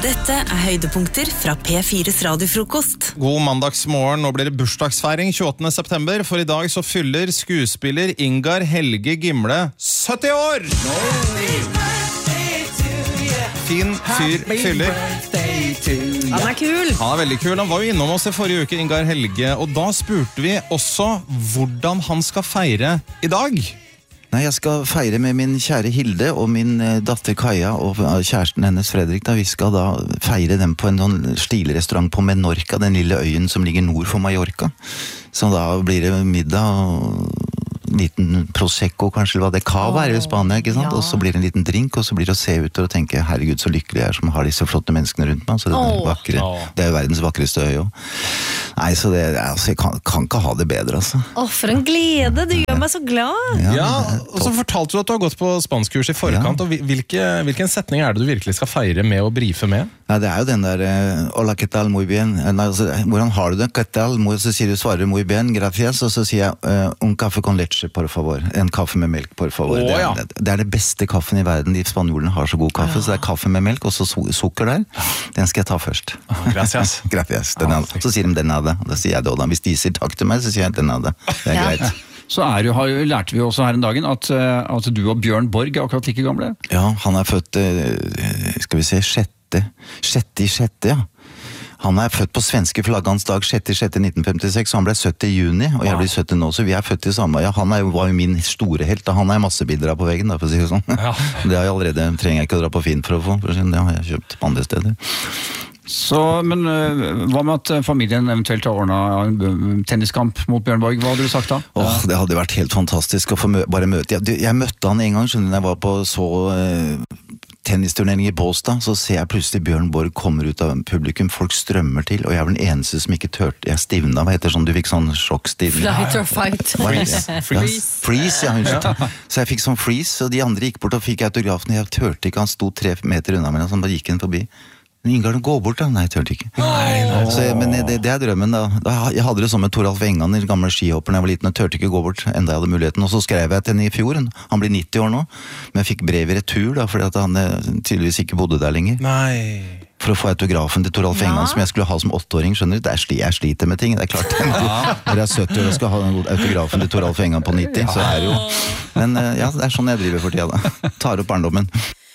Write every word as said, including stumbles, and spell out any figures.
Dette er høydepunkter fra P fire's radiofrokost. God mandagsmorgen, nå blir det bursdagsfeiring tjueåttende september, for i dag så fyller skuespiller Ingar Helge Gimle sytti år! Fin fyr fyller. Han er kul. Han er veldig kul. Han var jo innom oss i forrige uke, Ingar Helge, og da spurte vi også hvordan han skal feire i dag. Nei, jeg skal feire med min kjære Hilde og min datter Kaja og kjæresten hennes Fredrik. Da. Vi skal da feire dem på en sånn stilig restaurant på Menorca, den lille øyen som ligger nord for Mallorca. Så da blir det middag og en liten prosecco kanskje, eller hva det kava er i Spania, ikke sant? Ja. Og så blir det en liten drink, og så blir det å se ut og tenke, herregud, så lykkelig jeg er som har disse flotte menneskene rundt meg. Så det er, vakre, det er jo verdens vakreste øy også. Nei, så det, altså, jeg kan, kan ikke ha det bedre, altså. Åh, for en glede, du gjør meg så glad. Ja, ja, og så fortalte du at du har gått på spanskkurs i forkant, ja. Og hvilke, hvilken setning er det du virkelig skal feire med og brife med? Ja, det er jo den der, hola, ¿qué tal, muy bien? Altså, hvordan har du det? ¿Qué tal? Så sier du, svarer muy bien, gracias, og så sier jeg, un café con leche, por favor. En kaffe med melk, por favor. Oh, ja. det, er, det er det beste kaffen i verden. De spanjolene har så god kaffe, ja. Så det er kaffe med melk, og så sukker der. Den skal jeg ta først. Oh, gracias. Gracias. Den er, så sier de den er det. Da sier jeg det, og da hvis de sier takk til meg, så sier jeg den er det. Det er ja. Greit. Så er jo, har, lærte vi også her en dagen at, at du og Bjørn Borg er akkurat like gamle. Ja, han er født, skal vi se, sjette, sjette i sjette, ja. Han er født på svenske flaggans dag sjette sjette nitten femtiseks, så han ble sytti i juni, og jeg blir sytti nå, så vi er født i samme. Ja, han er, var jo min store helt, da. Han er masse bilder på veggen, da, for å si det sånn. Ja. Det har jeg allerede, trenger jeg ikke å dra på Finn for å få, for det har jeg kjøpt andre steder. Så, men hva med at familien eventuelt har ordnet en tenniskamp mot Bjørn Borg? Hva hadde du sagt da? Åh, det hadde vært helt fantastisk å få mø bare møte. Jeg, jeg møtte han en gang, skjønner jeg var på så uh, tennisturnering i Båstad, så ser jeg plutselig Bjørn Borg kommer ut av publikum, folk strømmer til, og jeg var den eneste som ikke tørte, jeg stivna, hva heter sånn, du fikk sånn sjokkstivning. Flight or fight. Freeze. Ja. Freeze. Ja, freeze, ja, unnskyld. Så jeg fikk sånn freeze, og de andre gikk bort og fikk autografen, jeg tørte ikke, han sto tre meter unna meg, så han bare gikk inn forbi. Men Ingar, gå bort da. Nei, jeg tørte ikke. Nei, nei. Så, men det, det er drømmen da. Jeg hadde det sånn med Toralf Engan, den gamle skihopper da jeg var liten, og tørte ikke gå bort enda jeg hadde muligheten. Og så skrev jeg til henne i fjor, han blir nitti år nå, men jeg fikk brev i retur da, fordi at han tydeligvis ikke bodde der lenger. Nei. For å få autografen til Toralf Engan, ja. Som jeg skulle ha som åtteåring, skjønner du? Det er sli, jeg sliter med ting, det er klart. Ja. Når jeg er sytti år og skal ha autografen til Toralf Engan på nitti, så er det jo... Men ja, det er sånn jeg driver for tida da. Tar opp barndommen.